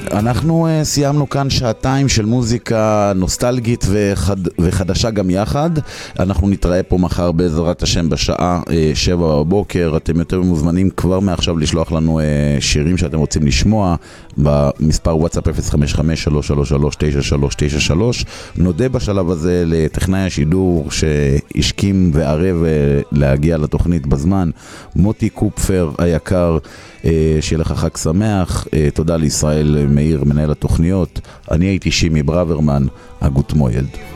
אנחנו סיימנו כאן שעתיים של מוזיקה נוסטלגית וחדשה גם יחד. אנחנו נתראה פה מחר בעזרת השם בשעה 7 בבוקר. אתם יותר מוזמנים כבר מעכשיו לשלוח לנו שירים שאתם רוצים לשמוע במספר וואטסאפ 055-333-9393. נודה בשלב הזה לטכנאי השידור שהשכים וערב להגיע לתוכנית בזמן, מוטי קופפר היקר. שיהיה לך חג שמח. תודה לישראל מאיר מנהל התוכניות. אני הייתי שימי ברוורמן. הגות מוילד.